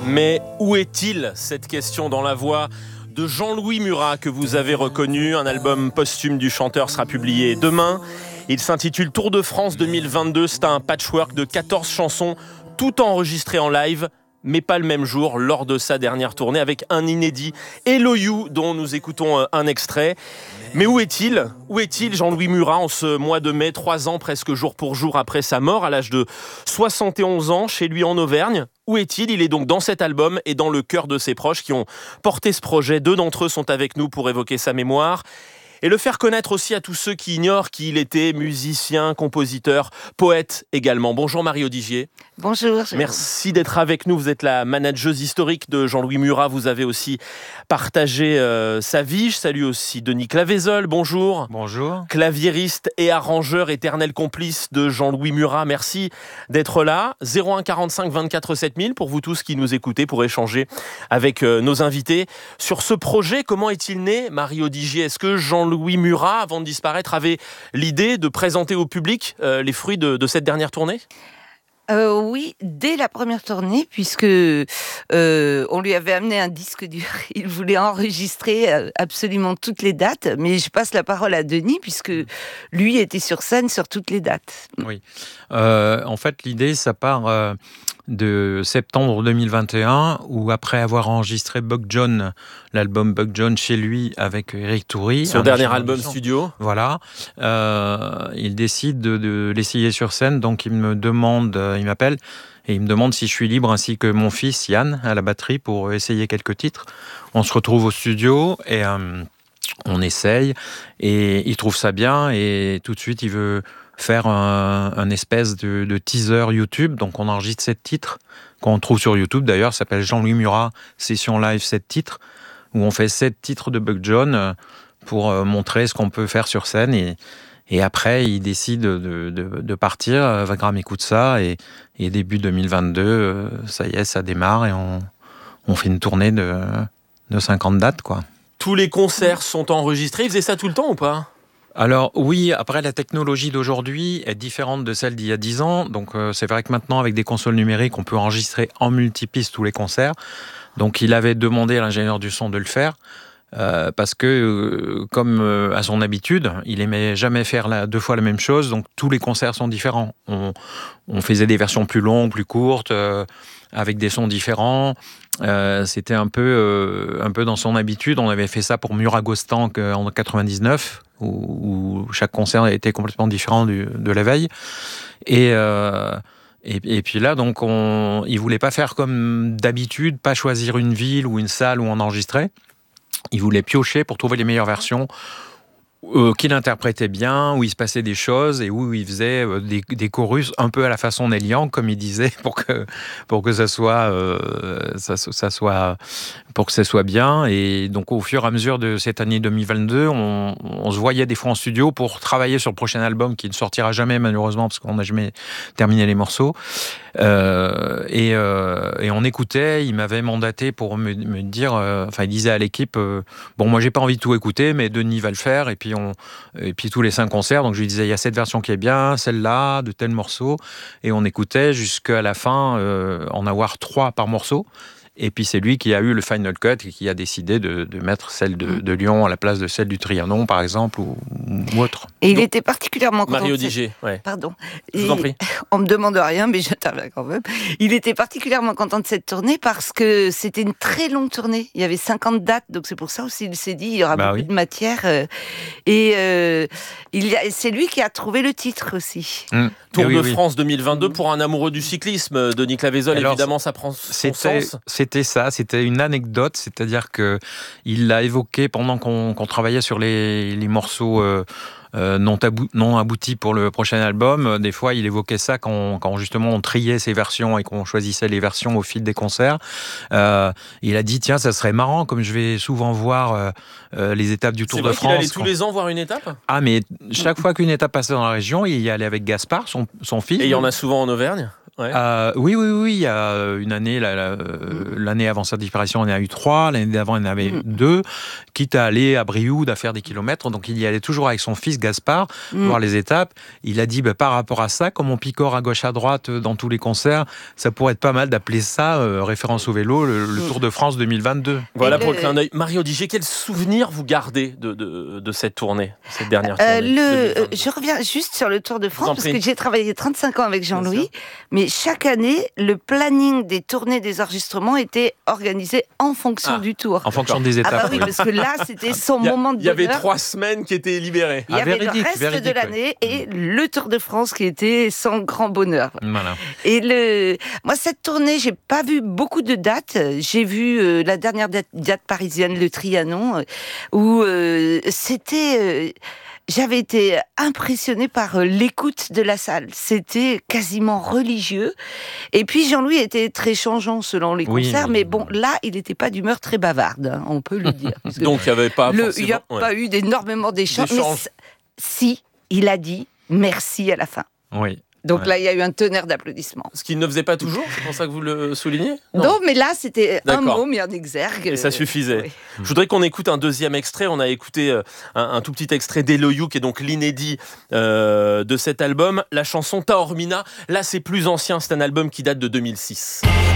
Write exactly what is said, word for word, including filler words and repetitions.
Mais où est-il? Cette question dans la voix de Jean-Louis Murat que vous avez reconnu. Un album posthume du chanteur sera publié demain. Il s'intitule Tour de France deux mille vingt-deux. C'est un patchwork de quatorze chansons, tout enregistrées en live, mais pas le même jour, lors de sa dernière tournée, avec un inédit, Hello You, dont nous écoutons un extrait. Mais où est-il? Où est-il, Jean-Louis Murat, en ce mois de mai, trois ans presque jour pour jour après sa mort, à l'âge de soixante et onze ans, chez lui en Auvergne? Où est-il? Il est donc dans cet album et dans le cœur de ses proches qui ont porté ce projet. Deux d'entre eux sont avec nous pour évoquer sa mémoire et le faire connaître aussi à tous ceux qui ignorent qui il était, musicien, compositeur, poète également. Bonjour Marie Odigier. Bonjour. Merci d'être avec nous. Vous êtes la manageuse historique de Jean-Louis Murat. Vous avez aussi partagé euh, sa vie. Je salue aussi Denis Clavézol. Bonjour. Bonjour. Claviériste et arrangeur, éternel complice de Jean-Louis Murat. Merci d'être là. zéro un quarante-cinq vingt-quatre sept mille pour vous tous qui nous écoutez, pour échanger avec euh, nos invités sur ce projet. Comment est-il né, Marie Odigier? Est-ce que Jean-Louis Louis Murat, avant de disparaître, avait l'idée de présenter au public euh, les fruits de, de cette dernière tournée ? Euh, oui, dès la première tournée, puisque euh, on lui avait amené un disque dur. Il voulait enregistrer euh, absolument toutes les dates, mais je passe la parole à Denis, puisque lui était sur scène sur toutes les dates. Oui, euh, en fait l'idée ça part euh, de septembre deux mille vingt et un, où après avoir enregistré Buck John, l'album Buck John chez lui avec Eric Toury, son dernier album studio, voilà, euh, il décide de, de l'essayer sur scène, donc il me demande, il m'appelle et il me demande si je suis libre, ainsi que mon fils Yann à la batterie, pour essayer quelques titres. On se retrouve au studio et euh, on essaye et il trouve ça bien et tout de suite il veut faire un, un espèce de, de teaser YouTube. Donc on enregistre sept titres qu'on trouve sur YouTube d'ailleurs, ça s'appelle Jean-Louis Murat Session Live sept titres, où on fait sept titres de Buck John pour montrer ce qu'on peut faire sur scène. Et, et après il décide de, de, de partir. Vagram écoute ça et, et début deux mille vingt-deux, ça y est, ça démarre et on, on fait une tournée de, de cinquante dates, quoi. Tous les concerts sont enregistrés. Il faisait ça tout le temps ou pas ? Alors oui, après la technologie d'aujourd'hui est différente de celle d'il y a dix ans. Donc euh, c'est vrai que maintenant avec des consoles numériques, on peut enregistrer en multipiste tous les concerts. Donc il avait demandé à l'ingénieur du son de le faire. Euh, parce que, euh, comme euh, à son habitude, il aimait jamais faire la, deux fois la même chose, donc tous les concerts sont différents. On, on faisait des versions plus longues, plus courtes, euh, avec des sons différents. Euh, c'était un peu, euh, un peu dans son habitude. On avait fait ça pour Muragostan en quatre-vingt-dix-neuf, où, où chaque concert était complètement différent du, de la veille. Et... Euh, Et, et puis là, donc, on, il voulait pas faire comme d'habitude, pas choisir une ville ou une salle où on enregistrait. Il voulait piocher pour trouver les meilleures versions, euh, qu'il interprétait bien, où il se passait des choses et où il faisait euh, des, des chorus un peu à la façon Neil Young, comme il disait, pour que pour que ça soit euh, ça, ça soit pour que ça soit bien. Et donc au fur et à mesure de cette année deux mille vingt-deux, on, on se voyait des fois en studio pour travailler sur le prochain album qui ne sortira jamais malheureusement parce qu'on n'a jamais terminé les morceaux. Euh, et, euh, et on écoutait. Il m'avait mandaté pour me, me dire, euh, enfin il disait à l'équipe, euh, bon moi j'ai pas envie de tout écouter, mais Denis va le faire. Et puis on, et puis tous les cinq concerts, donc je lui disais il y a cette version qui est bien, celle-là, de tel morceau, et on écoutait jusqu'à la fin, euh, en avoir trois par morceau. Et puis c'est lui qui a eu le final cut et qui a décidé de, de mettre celle de, de Lyon à la place de celle du Trianon, par exemple, ou, ou autre. Et il Donc, était particulièrement content. Marie de Odigier, cette... ouais. Pardon. Je vous en prie. On me demande rien, mais j'interviens quand même. Il était particulièrement content de cette tournée parce que c'était une très longue tournée. Il y avait cinquante dates, donc c'est pour ça aussi il s'est dit il y aura bah beaucoup oui. de matière. Euh, et euh, il y a, c'est lui qui a trouvé le titre aussi. Mmh. Tour oui, de oui. France deux mille vingt-deux pour un amoureux du cyclisme. Denis Clavézol, Alors, évidemment, ça prend son C'était, sens. c'était ça, c'était une anecdote, c'est-à-dire que il l'a évoqué pendant qu'on, qu'on travaillait sur les, les morceaux euh, euh, non, tabou, non aboutis pour le prochain album. Des fois, il évoquait ça quand, quand justement on triait ces versions et qu'on choisissait les versions au fil des concerts. Euh, il a dit tiens, ça serait marrant, comme je vais souvent voir euh, euh, les étapes du Tour C'est de vrai France. qu'il allait tous quand... les ans voir une étape. Ah, mais chaque fois qu'une étape passait dans la région, il y allait avec Gaspard, son, son fils. Et il y en a souvent en Auvergne. Ouais. Euh, oui, oui, oui, il y a une année, la, la, l'année avant sa disparition, on en a eu trois, l'année d'avant, il y en avait mmh. deux, quitte à aller à Brioude, à faire des kilomètres, donc il y allait toujours avec son fils Gaspard, Mm. voir les étapes. Il a dit, bah, par rapport à ça, comme on picore à gauche à droite euh, dans tous les concerts, ça pourrait être pas mal d'appeler ça, euh, référence au vélo, le, le Mm. Tour de France deux mille vingt-deux. Voilà Et pour le- le clin d'œil. Marie Odiger, quel souvenir vous gardez de, de, de cette tournée, cette dernière Euh, tournée le, deux mille euh, vingt-deux? je reviens juste sur le Tour de vous en France parce prie. que j'ai travaillé trente-cinq ans avec Bien Jean-Louis, sûr. mais chaque année, le planning des tournées des enregistrements était organisé en fonction Ah. du Tour. En fonction des Ah étapes. bah oui, oui. parce que là, c'était son Il y, a- moment de il y avait bonheur. trois semaines qui étaient libérées. Il y Ah, avait véridique, le reste véridique, de oui. l'année et le Tour de France qui était son grand bonheur. Voilà. Et le, moi, cette tournée, j'ai pas vu beaucoup de dates. J'ai vu euh, la dernière date, date parisienne, le Trianon, euh, où euh, c'était. euh, j'avais été impressionnée par euh, l'écoute de la salle. C'était quasiment religieux. Et puis Jean-Louis était très changeant selon les Oui, concerts, oui. mais bon, là, il n'était pas d'humeur très bavarde, hein, on peut le dire. Parce que Donc il n'y avait pas le- forcément... il n'y a ouais. pas eu d'énormément d'échanges. mais D'échanges. c- si, il a dit merci à la fin. Oui. Donc Ouais. là, il y a eu un tonnerre d'applaudissements. Ce qu'il ne faisait pas toujours, c'est pour ça que vous le soulignez? Non, mais là, c'était un D'accord. mot mis en exergue. Et ça suffisait. Oui. Je voudrais qu'on écoute un deuxième extrait. On a écouté euh, un, un tout petit extrait d'Eloyou, qui est donc l'inédit euh, de cet album. La chanson Taormina, là c'est plus ancien, c'est un album qui date de deux mille six.